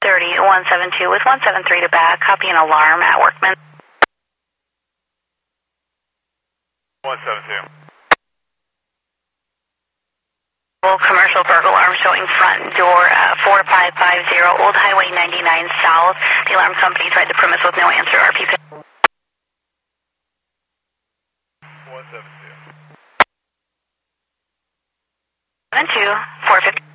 172 with 173 to back. Copy an alarm at Workman. 172. Commercial burglar alarm showing front door 4550 Old Highway 99 South. The alarm company tried the premise with no answer. RP 172. 72 450.